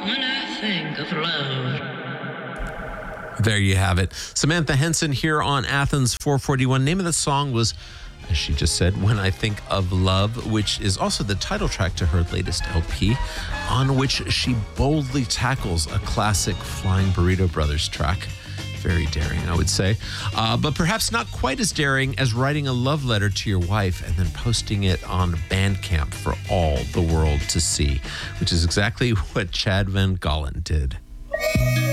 when I think of love. There you have it. Samantha Henson here on Athens 441. Name of the song was, as she just said, When I Think of Love, which is also the title track to her latest LP, on which she boldly tackles a classic Flying Burrito Brothers track. Very daring, I would say. But perhaps not quite as daring as writing a love letter to your wife and then posting it on Bandcamp for all the world to see, which is exactly what Chad Van Gollen did.